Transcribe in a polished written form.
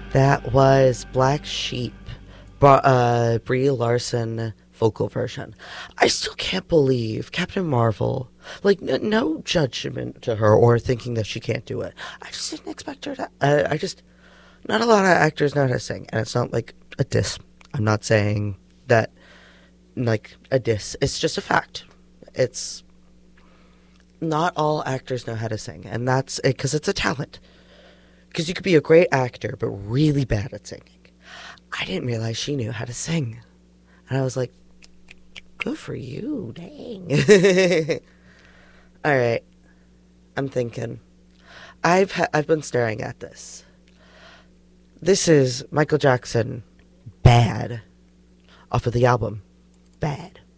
That was Black Sheep, Brie Larson vocal version. I still can't believe Captain Marvel. Like, no judgment to her or thinking that she can't do it. I just didn't expect her to. Not a lot of actors know how to sing, and it's not like a diss. I'm not saying that, like, a diss. It's just a fact. It's not all actors know how to sing, and that's it because it's a talent. Because you could be a great actor, but really bad at singing. I didn't realize she knew how to sing. And I was like, good for you, dang. All right, I'm thinking. I've been staring at this. This is Michael Jackson, Bad, off of the album Bad.